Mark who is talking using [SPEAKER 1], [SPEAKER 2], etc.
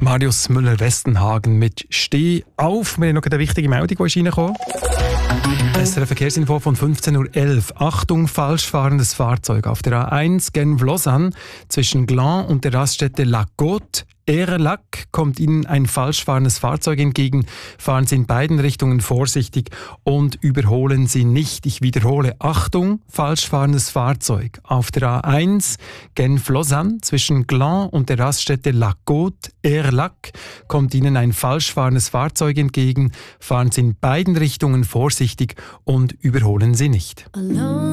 [SPEAKER 1] Marius Müller-Westenhagen mit «Steh auf». Wir haben noch eine wichtige Meldung, die ist reingekommen. SRF Verkehrsinfo von 15.11 Uhr. Achtung, falsch fahrendes Fahrzeug auf der A1 Genf-Lausanne zwischen Gland und der Raststätte La Côte. Erlac kommt Ihnen ein falsch fahrendes Fahrzeug entgegen. Fahren Sie in beiden Richtungen vorsichtig und überholen Sie nicht. Ich wiederhole, Achtung, falsch fahrendes Fahrzeug. Auf der A1 Genf-Lausanne zwischen Gland und der Raststätte La Côte, Erlac, kommt Ihnen ein falsch fahrendes Fahrzeug entgegen. Fahren Sie in beiden Richtungen vorsichtig und überholen Sie nicht.